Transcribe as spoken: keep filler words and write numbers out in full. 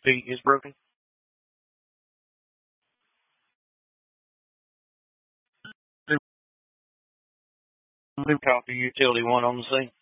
feet is broken. Copy utility one on the scene.